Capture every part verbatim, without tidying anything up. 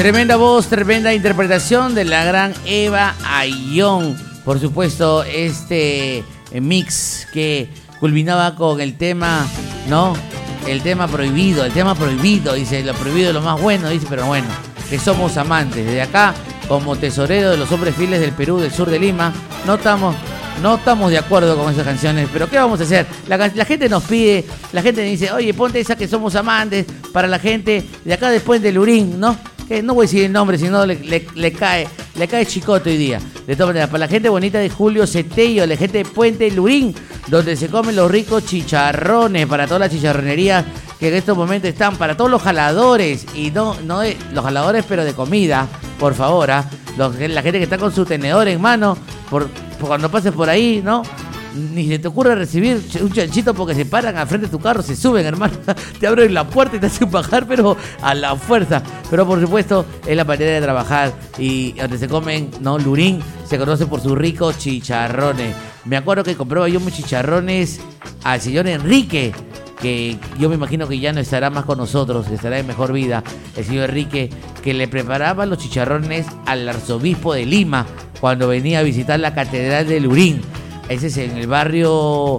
Tremenda voz, tremenda interpretación de la gran Eva Ayllón. Por supuesto, este mix que culminaba con el tema, ¿no? El tema prohibido, el tema prohibido, dice, lo prohibido es lo más bueno, dice, pero bueno, que somos amantes. Desde acá, como tesorero de los hombres fieles del Perú, del sur de Lima, no estamos, no estamos de acuerdo con esas canciones, pero ¿qué vamos a hacer? La, la gente nos pide, la gente dice, oye, ponte esa que somos amantes para la gente de acá después de Lurín, ¿no? Que no voy a decir el nombre, sino le, le, le cae, le cae chicote hoy día. De todas maneras, para la gente bonita de Julio Cetello, la gente de Puente Lurín, donde se comen los ricos chicharrones, para todas las chicharronerías que en estos momentos están, para todos los jaladores, y no, no de, los jaladores, pero de comida, por favor, ¿ah? Los, la gente que está con su tenedor en mano, por, por cuando pases por ahí, ¿no? Ni se te ocurre recibir un chanchito porque se paran al frente de tu carro, se suben, hermano, te abren la puerta y te hacen bajar, pero a la fuerza. Pero por supuesto, es la manera de trabajar, y donde se comen, ¿no? Lurín se conoce por sus ricos chicharrones. Me acuerdo que compraba yo mis chicharrones al señor Enrique, que yo me imagino que ya no estará más con nosotros, que estará en mejor vida, el señor Enrique, que le preparaba los chicharrones al arzobispo de Lima cuando venía a visitar la catedral de Lurín. Ese es en el barrio,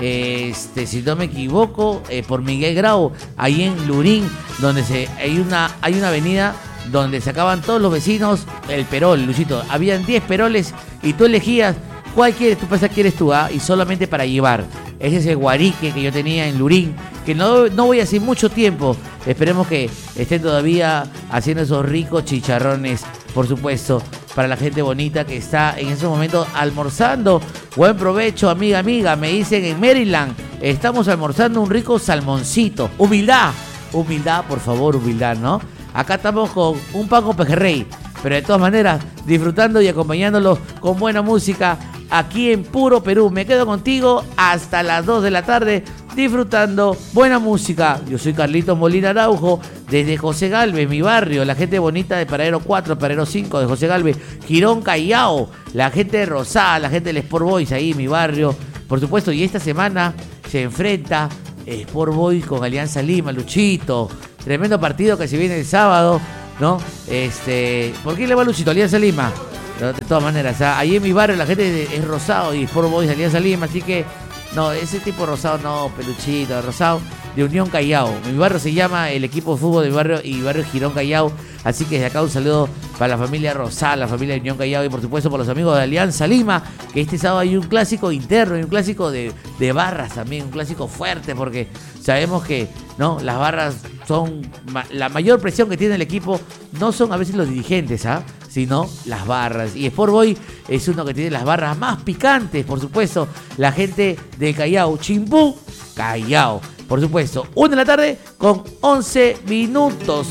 este, si no me equivoco, eh, por Miguel Grau, ahí en Lurín, donde se, hay una, hay una avenida donde sacaban todos los vecinos el perol, Luchito. Habían diez peroles y tú elegías cuál quieres, tú pensás quieres tú, ¿ah? Y solamente para llevar. Ese es el guarique que yo tenía en Lurín, que no, no voy a hacer mucho tiempo. Esperemos que estén todavía haciendo esos ricos chicharrones, por supuesto, para la gente bonita que está en esos momentos almorzando. Buen provecho, amiga, amiga. Me dicen en Maryland, estamos almorzando un rico salmoncito. Humildad, humildad, por favor, humildad, ¿no? Acá estamos con un pan con pejerrey, pero de todas maneras, disfrutando y acompañándolos con buena música aquí en Puro Perú. Me quedo contigo hasta las dos de la tarde, disfrutando buena música. Yo soy Carlitos Molina Araujo, desde José Galvez, mi barrio, la gente bonita de Paradero cuatro, Paradero cinco de José Galvez, Girón Callao, la gente de Rosada, la gente del Sport Boys ahí, mi barrio, por supuesto. Y esta semana se enfrenta Sport Boys con Alianza Lima, Luchito. Tremendo partido que se viene el sábado, ¿no? Este, ¿por qué le va Luchito? Alianza Lima. De todas maneras, ¿ah? Ahí en mi barrio la gente es rosado y Sport Boys Alianza Lima, así que no, ese tipo rosado no, peluchito, rosado de Unión Callao. Mi barrio se llama el equipo de fútbol de mi barrio, y mi barrio es Girón Callao, así que desde acá un saludo para la familia Rosada, la familia de Unión Callao, y por supuesto por los amigos de Alianza Lima, que este sábado hay un clásico interno y un clásico de, de barras también, un clásico fuerte, porque sabemos que no, las barras son la mayor presión que tiene el equipo, no son a veces los dirigentes, ¿ah? Sino las barras. Y Sport Boy es uno que tiene las barras más picantes, por supuesto, la gente de Callao, Chimbú, Callao, por supuesto. Una de la tarde con once minutos.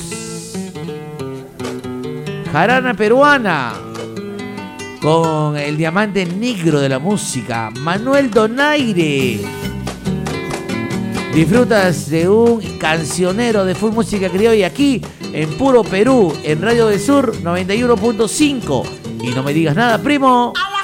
Jarana peruana con el diamante negro de la música, Manuel Donaire. Disfrutas de un cancionero de full música criolla aquí en Puro Perú, en Radio del Sur noventa y uno punto cinco. Y no me digas nada, primo.